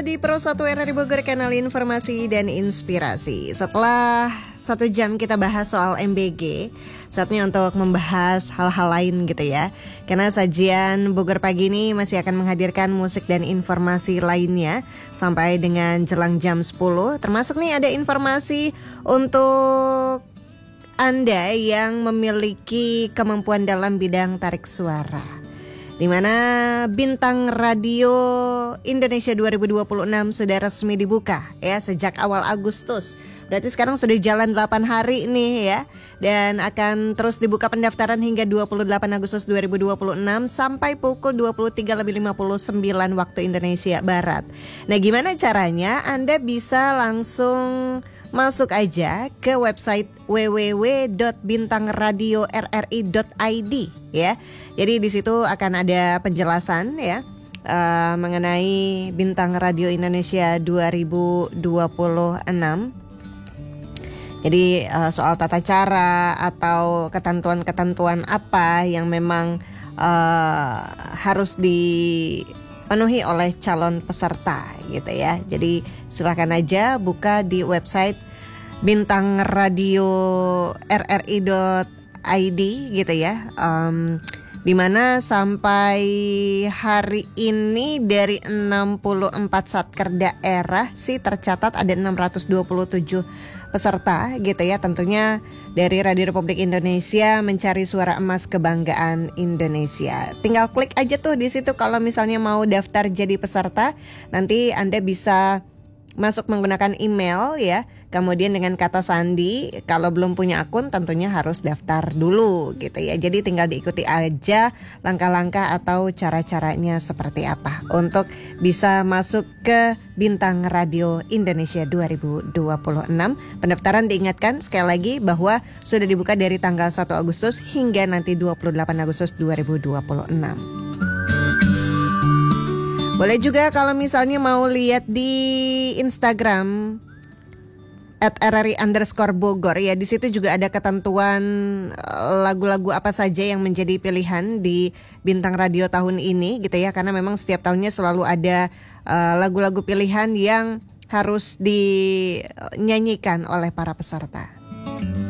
di Pro 1 RRI Bogor, kanal informasi dan inspirasi. Setelah 1 jam kita bahas soal MBG, saatnya untuk membahas hal-hal lain gitu ya. Karena sajian Bogor Pagi ini masih akan menghadirkan musik dan informasi lainnya sampai dengan jelang jam 10. Termasuk nih ada informasi untuk Anda yang memiliki kemampuan dalam bidang tarik suara, di mana Bintang Radio Indonesia 2026 sudah resmi dibuka ya sejak awal Agustus. Berarti sekarang sudah jalan 8 hari nih ya. Dan akan terus dibuka pendaftaran hingga 28 Agustus 2026 sampai pukul 23.59 waktu Indonesia Barat. Nah, gimana caranya? Anda bisa langsung masuk aja ke website www.bintangradiorri.id ya. Jadi di situ akan ada penjelasan ya mengenai Bintang Radio Indonesia 2026. Jadi soal tata cara atau ketentuan-ketentuan apa yang memang harus dipenuhi oleh calon peserta gitu ya. Jadi silakan aja buka di website bintangradiorri.id gitu ya. Di mana sampai hari ini dari 64 satker daerah sih tercatat ada 627 peserta gitu ya. Tentunya dari Radio Republik Indonesia mencari suara emas kebanggaan Indonesia. Tinggal klik aja tuh di situ kalau misalnya mau daftar jadi peserta. Nanti Anda bisa masuk menggunakan email ya. Kemudian dengan kata sandi, kalau belum punya akun tentunya harus daftar dulu gitu ya. Jadi tinggal diikuti aja langkah-langkah atau cara-caranya seperti apa untuk bisa masuk ke Bintang Radio Indonesia 2026. Pendaftaran diingatkan sekali lagi bahwa sudah dibuka dari tanggal 1 Agustus hingga nanti 28 Agustus 2026. Boleh juga kalau misalnya mau lihat di Instagram @RRI_Bogor ya. Di situ juga ada ketentuan lagu-lagu apa saja yang menjadi pilihan di Bintang Radio tahun ini gitu ya. Karena memang setiap tahunnya selalu ada lagu-lagu pilihan yang harus dinyanyikan oleh para peserta.